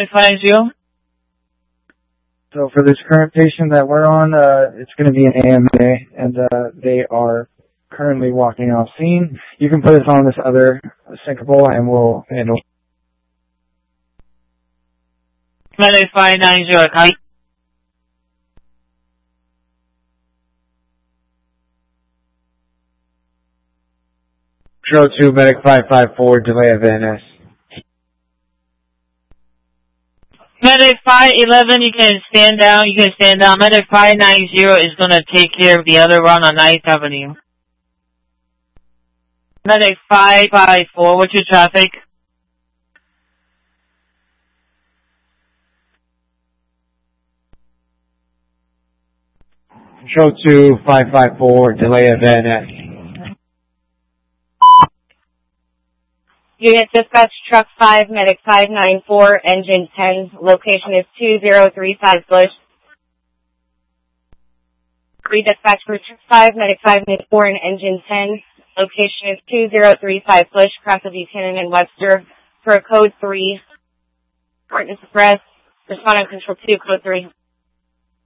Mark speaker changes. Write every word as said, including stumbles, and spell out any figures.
Speaker 1: Medic five nine zero.
Speaker 2: So for this current patient that we're on, uh, it's going to be an A M A, and uh, they are currently walking off scene. You can put us on this other syncopal, and we'll handle.
Speaker 1: Medic five nine zero, copy.
Speaker 2: Control two, Medic five five four, delay of N S.
Speaker 1: Medic five eleven, you can stand down, you can stand down. Medic five nine zero is going to take care of the other run on ninth Avenue. Medic five five four, what's your traffic?
Speaker 2: Control two, five five four, delay of N S.
Speaker 3: Unit dispatch truck five, medic five nine four, engine ten, location is two zero three five Bush. Redispatch for truck five, medic five nine four, and engine ten, location is two zero three five Bush, cross of Buchanan and Webster, for code three. Witness press, respondent control two, code three.